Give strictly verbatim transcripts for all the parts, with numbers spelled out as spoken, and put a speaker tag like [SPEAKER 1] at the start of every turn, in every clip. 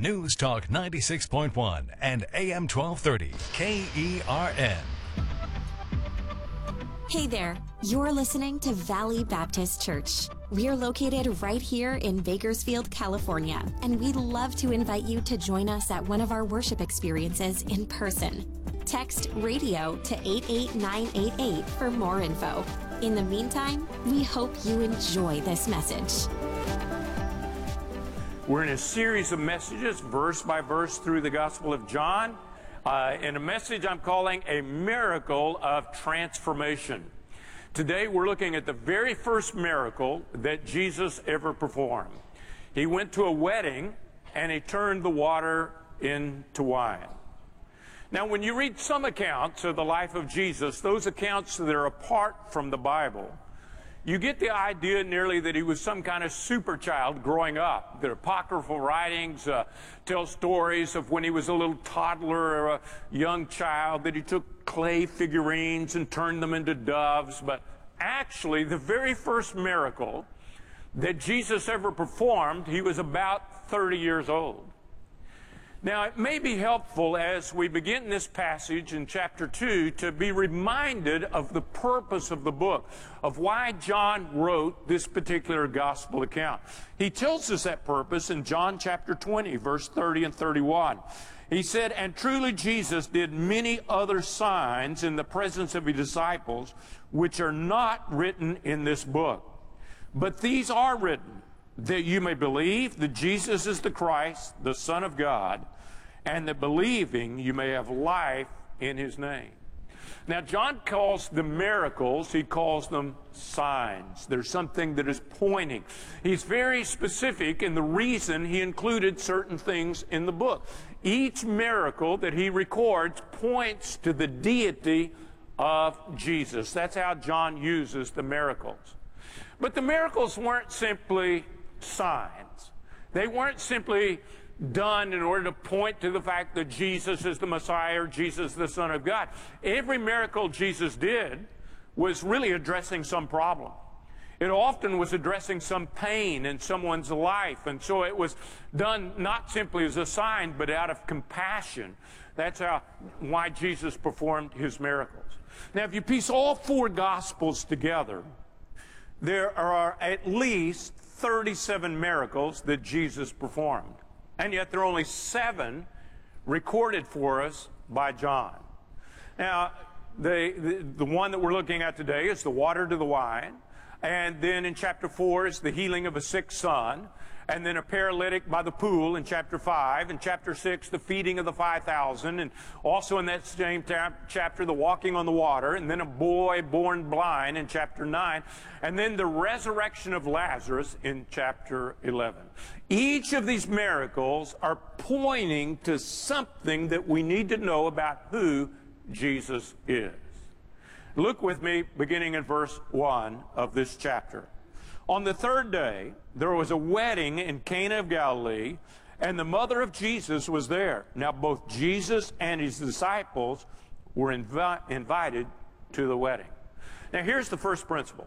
[SPEAKER 1] News Talk ninety-six point one and A M twelve thirty K E R N.
[SPEAKER 2] Hey there, you're listening to Valley Baptist Church. We're located right here in Bakersfield, California, and we'd love to invite you to join us at one of our worship experiences in person. Text radio to eight eight nine eight eight for more info. In the meantime, we hope you enjoy this message.
[SPEAKER 3] We're in a series of messages, verse by verse, through the Gospel of John, uh, in a message I'm calling A Miracle of Transformation. Today we're looking at the very first miracle that Jesus ever performed. He went to a wedding and he turned the water into wine. Now, when you read some accounts of the life of Jesus, those accounts that are apart from the Bible, you get the idea nearly that he was some kind of super child growing up. The apocryphal writings uh, tell stories of when he was a little toddler or a young child, that he took clay figurines and turned them into doves. But actually, the very first miracle that Jesus ever performed, he was about thirty years old. Now, it may be helpful as we begin this passage in chapter two to be reminded of the purpose of the book, of why John wrote this particular gospel account. He tells us that purpose in John chapter twenty, verse thirty and thirty-one. He said, "And truly Jesus did many other signs in the presence of his disciples, which are not written in this book. But these are written, that you may believe that Jesus is the Christ, the Son of God, and that believing you may have life in his name." Now, John calls the miracles, he calls them signs. There's something that is pointing. He's very specific in the reason he included certain things in the book. Each miracle that he records points to the deity of Jesus. That's how John uses the miracles. But the miracles weren't simply signs. They weren't simply done in order to point to the fact that Jesus is the Messiah or Jesus the Son of God. Every miracle Jesus did was really addressing some problem. It often was addressing some pain in someone's life, and so it was done not simply as a sign, but out of compassion. That's how why Jesus performed his miracles. Now, if you piece all four Gospels together, there are at least thirty-seven miracles that Jesus performed. And yet there are only seven recorded for us by John. Now, the, the, the one that we're looking at today is the water to the wine. And then in chapter four is the healing of a sick son. And then a paralytic by the pool in chapter five. In chapter six, the feeding of the five thousand. And also in that same chapter, the walking on the water. And then a boy born blind in chapter nine. And then the resurrection of Lazarus in chapter eleven. Each of these miracles are pointing to something that we need to know about who Jesus is. Look with me, beginning in verse one of this chapter. On the third day, there was a wedding in Cana of Galilee, and the mother of Jesus was there. Now, both Jesus and his disciples were invi- invited to the wedding. Now, here's the first principle.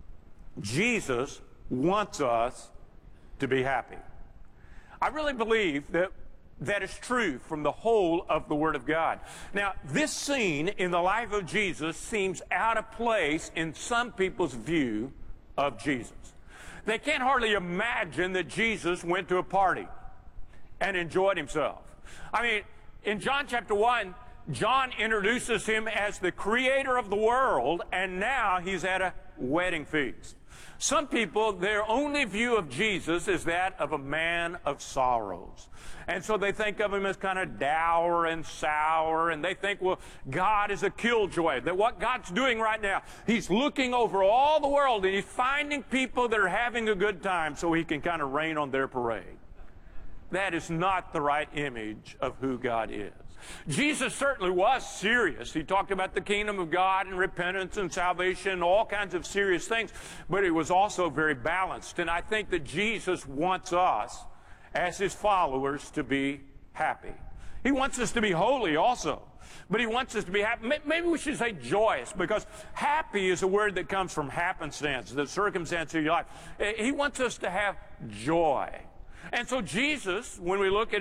[SPEAKER 3] Jesus wants us to be happy. I really believe that that is true from the whole of the Word of God. Now, this scene in the life of Jesus seems out of place in some people's view of Jesus. They can't hardly imagine that Jesus went to a party and enjoyed himself. I mean, in John chapter one, John introduces him as the creator of the world, and now he's at a wedding feast. Some people, their only view of Jesus is that of a man of sorrows. And so they think of him as kind of dour and sour, and they think, well, God is a killjoy, that what God's doing right now, he's looking over all the world, and he's finding people that are having a good time so he can kind of rain on their parade. That is not the right image of who God is. Jesus certainly was serious. He talked about the kingdom of God and repentance and salvation, all kinds of serious things, but it was also very balanced. And I think that Jesus wants us, as his followers, to be happy. He wants us to be holy also, but he wants us to be happy. Maybe we should say joyous, because happy is a word that comes from happenstance, the circumstance of your life. He wants us to have joy. And so Jesus, when we look at